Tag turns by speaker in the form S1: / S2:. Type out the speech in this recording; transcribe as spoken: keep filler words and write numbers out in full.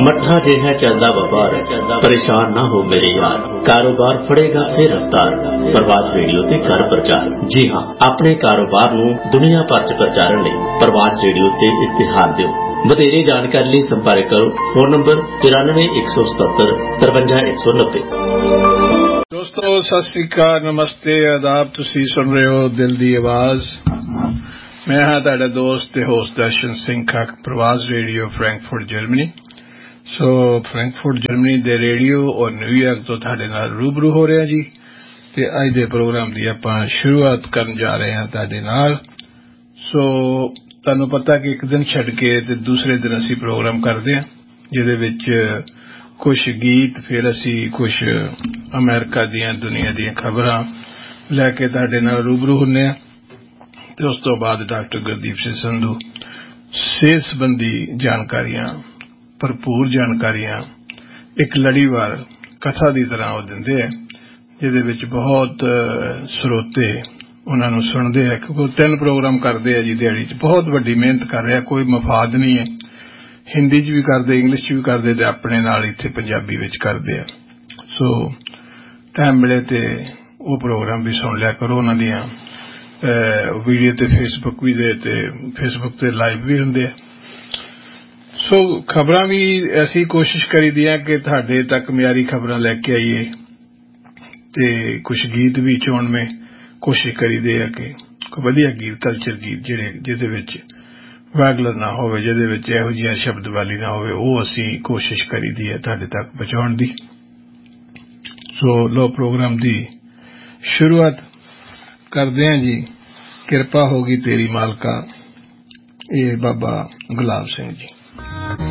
S1: मट्ठा जिहा चलदा वपार परेशान ना हो मेरे यार कारोबार फड़ेगा फिर रफ्तार प्रवास रेडियो ते कर प्रचार। जी हाँ, अपने कारोबार नूं दुनिया भर च प्रचारण लई प्रवास रेडियो ते इश्तिहार दिओ। ਵਧੇਰੇ ਜਾਣਕਾਰੀ ਲਈ ਸੰਪਰਕ ਕਰੋ फोन नंबर तिरानवे एक सौ सतहत्तर तिरवंजा एक सौ नब्बे।
S2: ਦੋਸਤੋ ਸਤਿ ਸ੍ਰੀ ਅਕਾਲ, ਨਮਸਤੇ, ਆਦਾਬ। ਤੁਸੀਂ ਸੁਣ ਰਹੇ ਹੋ ਦਿਲ ਦੀ ਆਵਾਜ਼। ਮੈਂ ਹਾਂ ਤੁਹਾਡਾ ਦੋਸਤ ਤੇ ਹੋਸਟ ਦਰਸ਼ਨ ਸਿੰਘ ਖੱਕ, ਪ੍ਰਵਾਸ ਰੇਡੀਓ ਫਰੈਂਕਫਰਟ ਜਰਮਨੀ। ਸੋ ਫਰੈਂਕਫਰਟ ਜਰਮਨੀ ਦੇ ਰੇਡੀਓ ਔਰ ਨਿਊਯਾਰਕ ਤੋਂ ਤੁਹਾਡੇ ਨਾਲ ਰੂਬਰੂ ਹੋ ਰਿਹਾ ਜੀ। ਤੇ ਅੱਜ ਦੇ ਪ੍ਰੋਗਰਾਮ ਦੀ ਆਪਾਂ ਸ਼ੁਰੂਆਤ ਕਰਨ ਜਾ ਰਹੇ ਹਾਂ ਤੁਹਾਡੇ ਨਾਲ। ਸੋ ਤੁਹਾਨੂੰ ਪਤਾ ਕਿ ਇੱਕ ਦਿਨ ਛੱਡ ਕੇ ਤੇ ਦੂਸਰੇ ਦਿਨ ਅਸੀਂ ਪ੍ਰੋਗਰਾਮ ਕਰਦੇ ਹਾਂ, ਜਿਹਦੇ ਵਿੱਚ ਕੁਛ ਗੀਤ, ਫਿਰ ਅਸੀਂ ਕੁਛ ਅਮਰੀਕਾ ਦੀਆਂ ਦੁਨੀਆ ਦੀਆਂ ਖਬਰਾਂ ਲੈ ਕੇ ਤੁਹਾਡੇ ਨਾਲ ਰੂਬਰੂ ਹੁੰਦੇ ਹਾਂ। ਤੇ ਉਸ ਤੋਂ ਬਾਅਦ ਡਾਕਟਰ ਗੁਰਦੀਪ ਸਿੰਘ ਸੰਧੂ ਸਿਹਤ ਸੰਬੰਧੀ ਜਾਣਕਾਰੀਆਂ, ਭਰਪੂਰ ਜਾਣਕਾਰੀਆਂ ਇੱਕ ਲੜੀਵਾਰ ਕਥਾ ਦੀ ਤਰ੍ਹਾਂ ਉਹ ਦਿੰਦੇ ਆ, ਜਿਹਦੇ ਵਿੱਚ ਬਹੁਤ ਸਰੋਤੇ ਉਹਨਾਂ ਨੂੰ ਸੁਣਦੇ ਆ, ਕਿਉਂਕਿ ਉਹ ਤਿੰਨ ਪ੍ਰੋਗਰਾਮ ਕਰਦੇ ਆ ਜੀ ਦਿਹਾੜੀ 'ਚ। ਬਹੁਤ ਵੱਡੀ ਮਿਹਨਤ ਕਰ ਰਿਹਾ, ਕੋਈ ਮਫਾਦ ਨਹੀਂ ਹੈ। ਹਿੰਦੀ 'ਚ ਵੀ ਕਰਦੇ, ਇੰਗਲਿਸ਼ 'ਚ ਵੀ ਕਰਦੇ ਤੇ ਆਪਣੇ ਨਾਲ ਇੱਥੇ ਪੰਜਾਬੀ ਵਿੱਚ ਕਰਦੇ ਆ। ਸੋ ਟਾਈਮ ਮਿਲੇ ਤੇ ਉਹ ਪ੍ਰੋਗਰਾਮ ਵੀ ਸੁਣ ਲਿਆ ਕਰੋ। ਉਹਨਾਂ ਦੀਆਂ ਵੀਡੀਓ ਤੇ ਫੇਸਬੁੱਕ ਵੀ ਦੇ ਤੇ ਫੇਸਬੁੱਕ ਤੇ ਲਾਈਵ ਵੀ ਹੁੰਦੇ ਆ। ਸੋ ਖਬਰਾਂ ਵੀ ਅਸੀਂ ਕੋਸ਼ਿਸ਼ ਕਰੀਦੀ ਆ ਕਿ ਤੁਹਾਡੇ ਤੱਕ ਮਿਆਰੀ ਖਬਰਾਂ ਲੈ ਕੇ ਆਈਏ, ਤੇ ਕੁਛ ਗੀਤ ਵੀ ਚੋਣਵੇਂ ਕੋਸ਼ਿਸ਼ ਕਰੀਦੇ ਆ ਕਿ ਵਧੀਆ ਗੀਤ, ਕਲਚਰ ਗੀਤ ਜਿਹੜੇ ਜਿਹਦੇ ਵਿੱਚ ਵੈਗਲਰ ਨਾ ਹੋਵੇ, ਜਿਹਦੇ ਵਿੱਚ ਇਹੋ ਜਿਹੀਆਂ ਸ਼ਬਦਵਾਲੀ ਨਾ ਹੋਵੇ, ਉਹ ਅਸੀਂ ਕੋਸ਼ਿਸ਼ ਕਰੀਦੀ ਹੈ ਤੁਹਾਡੇ ਤੱਕ ਪਹੁੰਚਾਉਣ ਦੀ। ਸੋ ਲੋ ਪ੍ਰੋਗਰਾਮ ਦੀ ਸ਼ੁਰੂਆਤ ਕਰਦੇ ਹਾਂ ਜੀ। ਕਿਰਪਾ ਹੋਗੀ ਤੇਰੀ ਮਾਲਕਾ, ਇਹ ਬਾਬਾ ਗੁਲਾਬ ਸਿੰਘ ਜੀ।